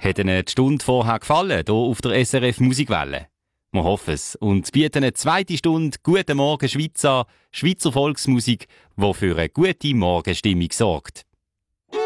Hat Ihnen die Stunde vorher gefallen, hier auf der SRF Musikwelle? Wir hoffen es und bieten eine zweite Stunde «Guten Morgen Schweiz» an, Schweizer Volksmusik, die für eine gute Morgenstimmung sorgt.